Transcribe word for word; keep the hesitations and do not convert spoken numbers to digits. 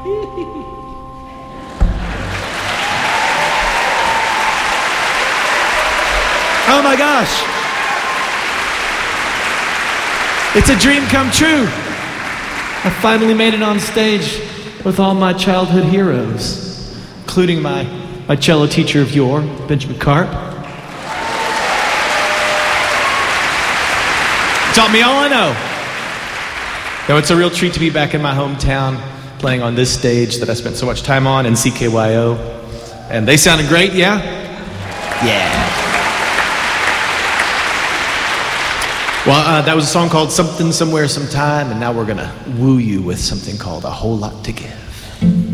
Oh my gosh. It's a dream come true. I finally made it on stage with all my childhood heroes, including my, my cello teacher of yore, Benjamin Karp. Taught me all I know. Now, it's a real treat to be back in my hometown, playing on this stage that I spent so much time on in C K Y O. And they sounded great, yeah? Yeah. Well, uh, that was a song called Something, Somewhere, Sometime, and now we're gonna woo you with something called A Whole Lot to Give.